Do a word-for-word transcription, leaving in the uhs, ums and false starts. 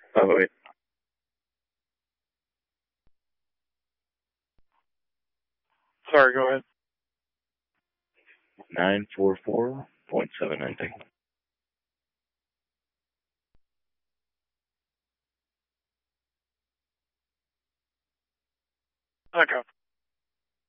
Oh, wait. Sorry, go ahead. nine four four point seven nine. Okay.